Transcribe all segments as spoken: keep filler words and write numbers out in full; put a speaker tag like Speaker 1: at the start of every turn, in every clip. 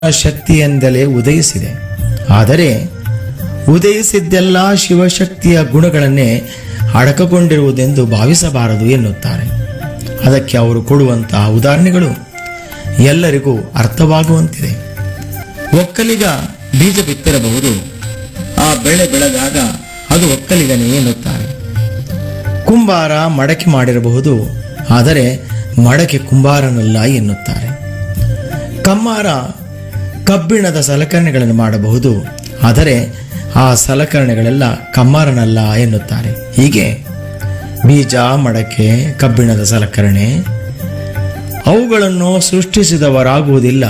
Speaker 1: ಶಕ್ತಿಯಿಂದಲೇ ಉದಯಿಸಿದೆ. ಆದರೆ ಉದಯಿಸಿದ್ದೆಲ್ಲ ಶಿವಶಕ್ತಿಯ ಗುಣಗಳನ್ನೇ ಅಡಕಗೊಂಡಿರುವುದೆಂದು ಭಾವಿಸಬಾರದು ಎನ್ನುತ್ತಾರೆ. ಅದಕ್ಕೆ ಅವರು ಕೊಡುವಂತಹ ಉದಾಹರಣೆಗಳು ಎಲ್ಲರಿಗೂ ಅರ್ಥವಾಗುವಂತಿದೆ. ಒಕ್ಕಲಿಗ ಬೀಜ ಬಿತ್ತಿರಬಹುದು, ಆ ಬೆಳೆ ಬೆಳೆದಾಗ ಅದು ಒಕ್ಕಲಿಗನೇ ಎನ್ನುತ್ತಾರೆ. ಕುಂಬಾರ ಮಡಕೆ ಮಾಡಿರಬಹುದು, ಆದರೆ ಮಡಕೆ ಕುಂಬಾರನಲ್ಲ ಎನ್ನುತ್ತಾರೆ. ಕಮ್ಮಾರ ಕಬ್ಬಿಣದ ಸಲಕರಣೆಗಳನ್ನು ಮಾಡಬಹುದು, ಆದರೆ ಆ ಸಲಕರಣೆಗಳೆಲ್ಲ ಕಮ್ಮಾರನಲ್ಲ ಎನ್ನುತ್ತಾರೆ. ಹೀಗೆ ಬೀಜ, ಮಡಕೆ, ಕಬ್ಬಿಣದ ಸಲಕರಣೆ ಅವುಗಳನ್ನು ಸೃಷ್ಟಿಸಿದವರಾಗುವುದಿಲ್ಲ.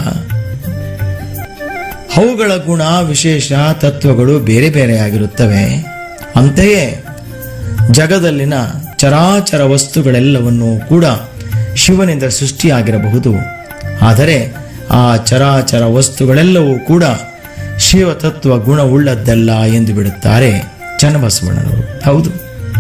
Speaker 1: ಅವುಗಳ ಗುಣ, ವಿಶೇಷ, ತತ್ವಗಳು ಬೇರೆ ಬೇರೆಯಾಗಿರುತ್ತವೆ. ಅಂತೆಯೇ ಜಗದಲ್ಲಿನ ಚರಾಚರ ವಸ್ತುಗಳೆಲ್ಲವನ್ನೂ ಕೂಡ ಶಿವನಿಂದ ಸೃಷ್ಟಿಯಾಗಿರಬಹುದು, ಆದರೆ ಆ ಚರಾಚರ ವಸ್ತುಗಳೆಲ್ಲವೂ ಕೂಡ ಶಿವತತ್ವ ಗುಣವುಳ್ಳದ್ದಲ್ಲ ಎಂದು ಬಿಡುತ್ತಾರೆ ಚನ್ನಬಸವಣ್ಣನವರು. ಹೌದು,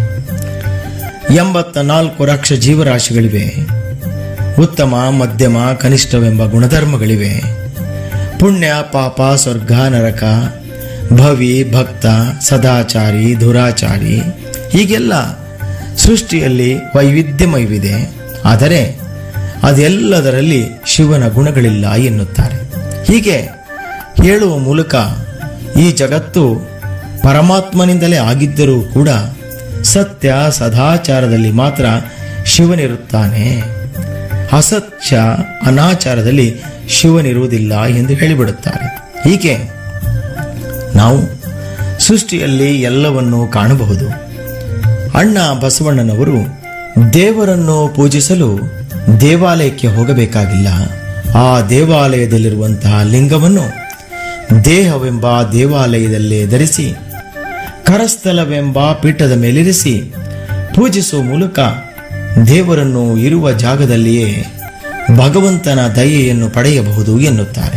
Speaker 1: ಎಂಬತ್ತ ನಾಲ್ಕು ಲಕ್ಷ ಜೀವರಾಶಿಗಳಿವೆ. ಉತ್ತಮ, ಮಧ್ಯಮ, ಕನಿಷ್ಠವೆಂಬ ಗುಣಧರ್ಮಗಳಿವೆ. ಪುಣ್ಯ, ಪಾಪ, ಸ್ವರ್ಗ, ನರಕ, ಭವಿ, ಭಕ್ತ, ಸದಾಚಾರಿ, ದುರಾಚಾರಿ, ಹೀಗೆಲ್ಲ ಸೃಷ್ಟಿಯಲ್ಲಿ ವೈವಿಧ್ಯಮಯವಿದೆ. ಆದರೆ ಅದೆಲ್ಲದರಲ್ಲಿ ಶಿವನ ಗುಣಗಳಿಲ್ಲ ಎನ್ನುತ್ತಾರೆ. ಹೀಗೆ ಹೇಳುವ ಮೂಲಕ ಈ ಜಗತ್ತು ಪರಮಾತ್ಮನಿಂದಲೇ ಆಗಿದ್ದರೂ ಕೂಡ ಸತ್ಯ, ಸದಾಚಾರದಲ್ಲಿ ಮಾತ್ರ ಶಿವನಿರುತ್ತಾನೆ, ಅಸತ್ಯ, ಅನಾಚಾರದಲ್ಲಿ ಶಿವನಿರುವುದಿಲ್ಲ ಎಂದು ಹೇಳಿಬಿಡುತ್ತಾರೆ. ಹೀಗೆ ನಾವು ಸೃಷ್ಟಿಯಲ್ಲಿ ಎಲ್ಲವನ್ನೂ ಕಾಣಬಹುದು. ಅಣ್ಣ ಬಸವಣ್ಣನವರು ದೇವರನ್ನು ಪೂಜಿಸಲು ದೇವಾಲಯಕ್ಕೆ ಹೋಗಬೇಕಾಗಿಲ್ಲ. ಆ ದೇವಾಲಯದಲ್ಲಿರುವಂತಹ ಲಿಂಗವನ್ನು ದೇಹವೆಂಬ ದೇವಾಲಯದಲ್ಲೇ ಧರಿಸಿ ಕರಸ್ಥಲವೆಂಬ ಪೀಠದ ಮೇಲಿರಿಸಿ ಪೂಜಿಸುವ ಮೂಲಕ ದೇವರನ್ನು ಇರುವ ಜಾಗದಲ್ಲಿಯೇ ಭಗವಂತನ ದಯೆಯನ್ನು ಪಡೆಯಬಹುದು ಎನ್ನುತ್ತಾರೆ.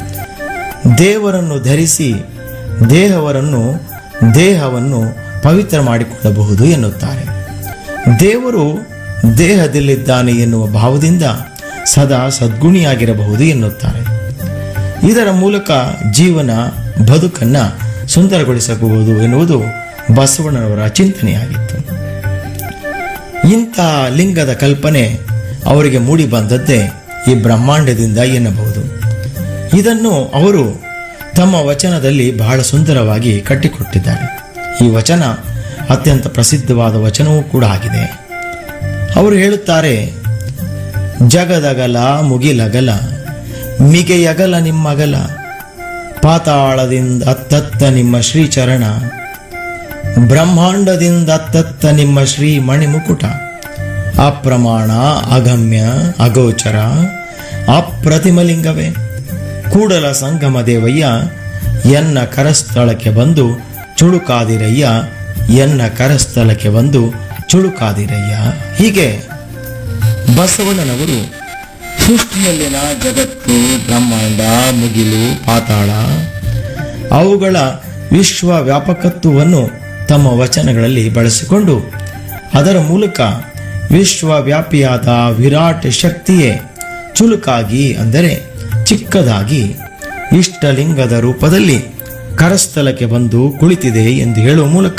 Speaker 1: ದೇವರನ್ನು ಧರಿಸಿ ದೇಹವರನ್ನು ದೇಹವನ್ನು ಪವಿತ್ರ ಮಾಡಿಕೊಳ್ಳಬಹುದು ಎನ್ನುತ್ತಾರೆ. ದೇವರು ದೇಹದಲ್ಲಿದ್ದಾನೆ ಎನ್ನುವ ಭಾವದಿಂದ ಸದಾ ಸದ್ಗುಣಿಯಾಗಿರಬಹುದು ಎನ್ನುತ್ತಾರೆ. ಇದರ ಮೂಲಕ ಜೀವನ ಬದುಕನ್ನ ಸುಂದರಗೊಳಿಸಬಹುದು ಎನ್ನುವುದು ಬಸವಣ್ಣನವರ ಚಿಂತನೆಯಾಗಿತ್ತು. ಇಂಥ ಲಿಂಗದ ಕಲ್ಪನೆ ಅವರಿಗೆ ಮೂಡಿ ಬಂದದ್ದೇ ಈ ಬ್ರಹ್ಮಾಂಡದಿಂದ ಎನ್ನಬಹುದು. ಇದನ್ನು ಅವರು ತಮ್ಮ ವಚನದಲ್ಲಿ ಬಹಳ ಸುಂದರವಾಗಿ ಕಟ್ಟಿಕೊಟ್ಟಿದ್ದಾರೆ. ಈ ವಚನ ಅತ್ಯಂತ ಪ್ರಸಿದ್ಧವಾದ ವಚನವೂ ಕೂಡ ಆಗಿದೆ. ಅವರು ಹೇಳುತ್ತಾರೆ, ಜಗದಗಲ ಮುಗಿಲಗಲ ಮಿಗೆಯಗಲ ನಿಮ್ಮಗಲ, ಪಾತಾಳದಿಂದ ಅತ್ತತ್ತ ನಿಮ್ಮ ಶ್ರೀಚರಣ, ಬ್ರಹ್ಮಾಂಡದಿಂದ ಅತ್ತತ್ತ ನಿಮ್ಮ ಶ್ರೀ ಮಣಿಮುಕುಟ, ಅಪ್ರಮಾಣ, ಅಗಮ್ಯ, ಅಗೋಚರ, ಅಪ್ರತಿಮಲಿಂಗವೇ, ಕೂಡಲ ಸಂಗಮ ದೇವಯ್ಯ, ಎನ್ನ ಕರಸ್ಥಳಕ್ಕೆ ಬಂದು ಚುಳುಕಾದಿರಯ್ಯ, ಎನ್ನ ಕರಸ್ಥಳಕ್ಕೆ ಬಂದು ಚುಳುಕಾದಿರಯ್ಯ. ಹೀಗೆ ಬಸವಣ್ಣನವರು ಸೃಷ್ಟಿಯಲ್ಲಿನ ಜಗತ್ತು, ಬ್ರಹ್ಮಾಂಡ, ಮುಗಿಲು, ಪಾತಾಳ ಅವುಗಳ ವಿಶ್ವ ವ್ಯಾಪಕತ್ವವನ್ನು ತಮ್ಮ ವಚನಗಳಲ್ಲಿ ಬಳಸಿಕೊಂಡು ಅದರ ಮೂಲಕ ವಿಶ್ವವ್ಯಾಪಿಯಾದ ವಿರಾಟ್ ಶಕ್ತಿಯೇ ಚುಲುಕಾಗಿ, ಅಂದರೆ ಚಿಕ್ಕದಾಗಿ ಇಷ್ಟಲಿಂಗದ ರೂಪದಲ್ಲಿ ಕರಸ್ಥಲಕ್ಕೆ ಬಂದು ಕುಳಿತಿದೆ ಎಂದು ಹೇಳುವ ಮೂಲಕ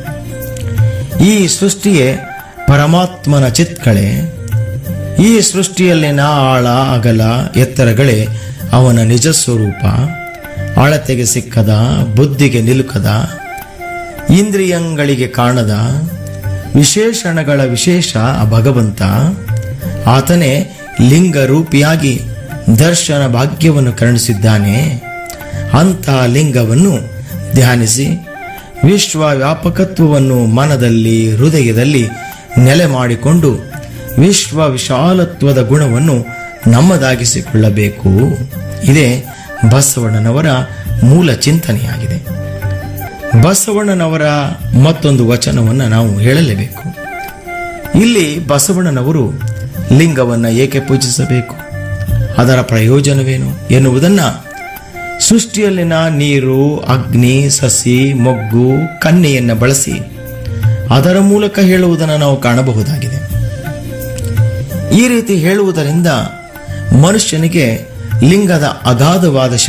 Speaker 1: ಈ ಸೃಷ್ಟಿಯೇ ಪರಮಾತ್ಮನ ಚಿತ್ಕಳೆ, ಈ ಸೃಷ್ಟಿಯಲ್ಲಿನ ಆಳ, ಅಗಲ, ಎತ್ತರಗಳೇ ಅವನ ನಿಜ ಸ್ವರೂಪ, ಅಳತೆಗೆ ಸಿಕ್ಕದ, ಬುದ್ಧಿಗೆ ನಿಲುಕದ, ಇಂದ್ರಿಯಗಳಿಗೆ ಕಾಣದ ವಿಶೇಷಣಗಳ ವಿಶೇಷ ಭಗವಂತ, ಆತನೇ ಲಿಂಗ ರೂಪಿಯಾಗಿ ದರ್ಶನ ಭಾಗ್ಯವನ್ನು ಕರುಣಿಸಿದ್ದಾನೆ. ಅಂತಹ ಲಿಂಗವನ್ನು ಧ್ಯಾನಿಸಿ ವಿಶ್ವ ವ್ಯಾಪಕತ್ವವನ್ನು ಮನದಲ್ಲಿ, ಹೃದಯದಲ್ಲಿ ನೆಲೆ ಮಾಡಿಕೊಂಡು ವಿಶ್ವ ವಿಶಾಲತ್ವದ ಗುಣವನ್ನು ನಮ್ಮದಾಗಿಸಿಕೊಳ್ಳಬೇಕು. ಇದೇ ಬಸವಣ್ಣನವರ ಮೂಲ ಚಿಂತನೆಯಾಗಿದೆ. ಬಸವಣ್ಣನವರ ಮತ್ತೊಂದು ವಚನವನ್ನು ನಾವು ಹೇಳಲೇಬೇಕು. ಇಲ್ಲಿ ಬಸವಣ್ಣನವರು ಲಿಂಗವನ್ನು ಏಕೆ ಪೂಜಿಸಬೇಕು, ಅದರ ಪ್ರಯೋಜನವೇನು ಎನ್ನುವುದನ್ನು ಸೃಷ್ಟಿಯಲ್ಲಿನ ನೀರು, ಅಗ್ನಿ, ಸಸಿ, ಮೊಗ್ಗು, ಕನ್ಯೆಯನ್ನು ಬಳಸಿ ಅದರ ಮೂಲಕ ಹೇಳುವುದನ್ನು ನಾವು ಕಾಣಬಹುದಾಗಿದೆ. ಈ ರೀತಿ ಹೇಳುವುದರಿಂದ ಮನುಷ್ಯನಿಗೆ ಲಿಂಗದ ಅಗಾಧವಾದ